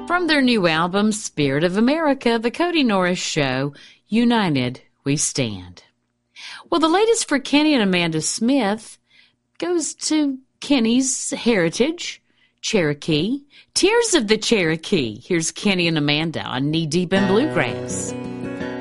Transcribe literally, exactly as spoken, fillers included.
From their new album, Spirit of America, The Cody Norris Show, United We Stand. Well, the latest for Kenny and Amanda Smith goes to Kenny's heritage, Cherokee. Tears of the Cherokee. Here's Kenny and Amanda on Knee Deep in Bluegrass.